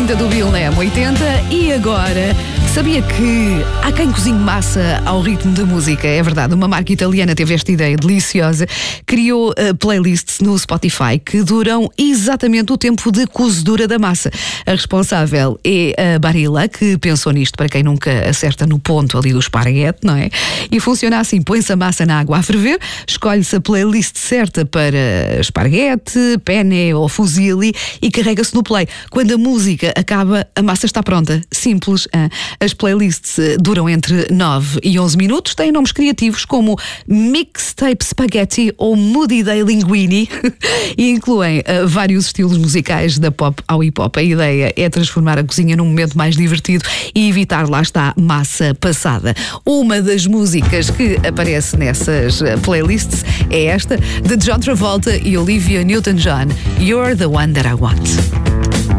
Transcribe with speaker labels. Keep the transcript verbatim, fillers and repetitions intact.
Speaker 1: oitenta do Bill Lam, oitenta e agora... Sabia que há quem cozinhe massa ao ritmo da música? É verdade, uma marca italiana teve esta ideia deliciosa, criou uh, playlists no Spotify que duram exatamente o tempo de cozedura da massa. A responsável é a Barilla, que pensou nisto para quem nunca acerta no ponto ali do esparguete, não é? E funciona assim, põe-se a massa na água a ferver, escolhe-se a playlist certa para esparguete, penne ou fusilli e carrega-se no play. Quando a música acaba, a massa está pronta. Simples, hein? As playlists duram entre nove e onze minutos, têm nomes criativos como Mixtape Spaghetti ou Moody Day Linguini e incluem uh, vários estilos musicais da pop ao hip hop. A ideia é transformar a cozinha num momento mais divertido e evitar, lá está, massa passada. Uma das músicas que aparece nessas playlists é esta, de John Travolta e Olivia Newton-John, You're the One That I Want.